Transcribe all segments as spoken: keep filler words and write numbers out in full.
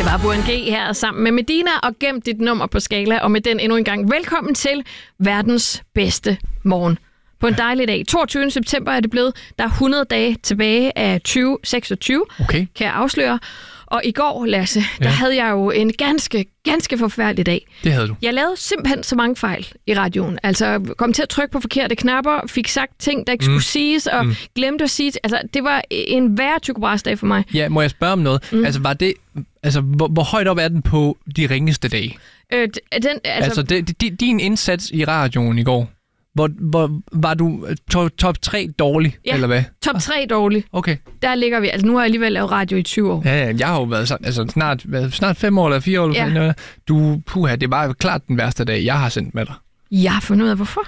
var Burhan G her sammen med Medina og Gem dit nummer på Skala. Og med den endnu en gang velkommen til verdens bedste morgen. På en dejlig dag. toogtyvende september er det blevet. Der er hundrede dage tilbage af tyve seksogtyve, okay. kan jeg afsløre. Og i går, Lasse, ja. der havde jeg jo en ganske, ganske forfærdelig dag. Det havde du. Jeg lavede simpelthen så mange fejl i radioen. Altså, kom til at trykke på forkerte knapper, fik sagt ting, der ikke mm. skulle siges, og mm. glemte at sige... Altså, det var en værre Tycho Brahes-dag for mig. Ja, må jeg spørge om noget? Mm. Altså, var det... Altså, hvor, hvor højt op er den på de ringeste dage? Øh, den, altså, altså det, det, din indsats i radioen i går... Hvor, hvor var du to, top tre dårlig, ja, eller hvad? top tre dårlig. Okay. Der ligger vi. Altså, nu har jeg alligevel lavet radio i tyve år. Ja, ja, jeg har jo været altså, snart, snart fem år eller fire år. Eller ja. Du, puha, det var jo klart den værste dag, jeg har sendt med dig. Jeg har fundet ud af, hvorfor.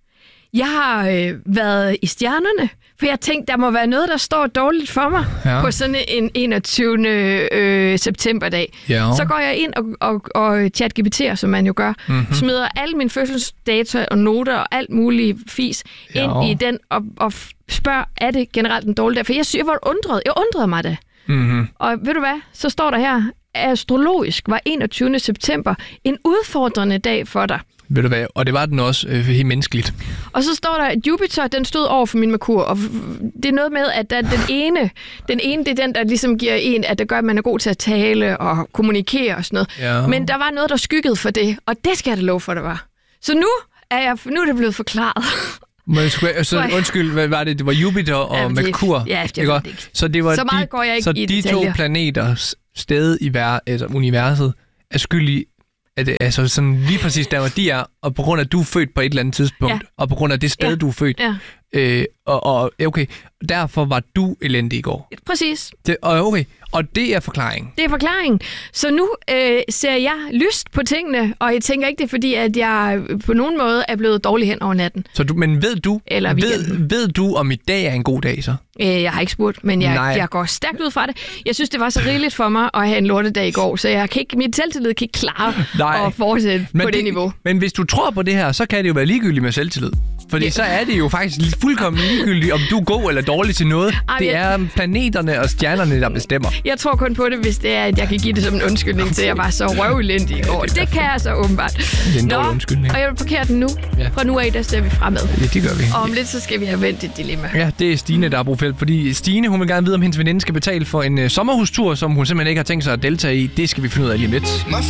Jeg har øh, været i stjernerne, for jeg tænkte, der må være noget, der står dårligt for mig ja. på sådan en enogtyvende Øh, septemberdag. Ja. Så går jeg ind og, og, og chat-GPT'er, som man jo gør, mm-hmm. smider alle mine fødselsdata og noter og alt muligt fis ja. ind i den og, og spørger, er det generelt en dårlig dag? For jeg, jeg var undret. Jeg undrede mig da. Mm-hmm. Og ved du hvad? Så står der her, astrologisk var enogtyvende september en udfordrende dag for dig. Ved du hvad? Og det var den også øh, helt menneskeligt. Og så står der, at Jupiter, den stod over for min Merkur, og det er noget med, at der, den ene, den ene, det er den, der ligesom giver en, at det gør, at man er god til at tale og kommunikere og sådan noget. Ja. Men der var noget, der skyggede for det, og det skal jeg da love for, det var. Så nu er, jeg, nu er det blevet forklaret. Men, så, undskyld, hvad var det? Det var Jupiter og ja, Merkur? Ja, det var det ikke. Så, det var så meget de, går jeg ikke så i de detaljer. to planeter sted i ver- altså, universet er skyldige, at, altså sådan lige præcis der, hvor de er, og på grund af, at du er født på et eller andet tidspunkt, ja. og på grund af det sted, ja. du er født. Ja. Øh, og, og okay, derfor var du elendig i går. Præcis. Det, og okay, og det er forklaringen. Det er forklaringen. Så nu øh, ser jeg lyst på tingene, og jeg tænker ikke, det er fordi, at jeg på nogen måde er blevet dårlig hen over natten. Så du, men ved du, Eller ved, ved du, om i dag er en god dag så? Øh, jeg har ikke spurgt, men jeg, jeg går stærkt ud fra det. Jeg synes, det var så rigeligt for mig at have en lortedag i går, så jeg kan ikke, mit selvtillid kan ikke klare Nej. at fortsætte men på det, det niveau. Men hvis du tror på det her, så kan det jo være ligegyldigt med selvtillid. Fordi ja. så er det jo faktisk fuldkommen ligegyldigt, om du er god eller dårlig til noget. Ej, det er jeg... planeterne og stjernerne, der bestemmer. Jeg tror kun på det, hvis det er, at jeg kan give det som en undskyldning til, at jeg var så røvelendig i går. Det kan jeg så åbenbart. Det er en dårlig undskyldning. Og jeg vil parkere den nu. Ja. Fra nu af, der ser vi fremad. Ja, det gør vi. Og om lidt, så skal vi have vendt et dilemma. Ja, det er Stine, der har brug for hjælp. Fordi Stine, hun vil gerne vide, om hendes veninde skal betale for en uh, sommerhustur, som hun simpelthen ikke har tænkt sig at deltage i. Det skal vi finde ud af lige om lidt.